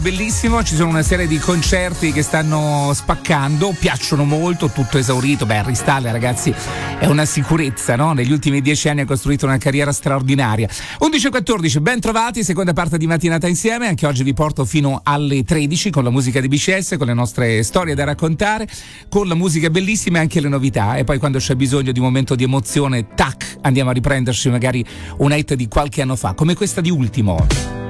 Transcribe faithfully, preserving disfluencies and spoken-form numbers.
Bellissimo, ci sono una serie di concerti che stanno spaccando, piacciono molto, tutto esaurito. Beh, Harry Styles, ragazzi, è una sicurezza, no? Negli ultimi dieci anni ha costruito una carriera straordinaria. undici e quattordici, ben trovati, seconda parte di mattinata insieme. Anche oggi vi porto fino alle tredici con la musica di B C S, con le nostre storie da raccontare, con la musica bellissima e anche le novità. E poi quando c'è bisogno di un momento di emozione, tac, andiamo a riprenderci magari una hit di qualche anno fa, come questa di Ultimo.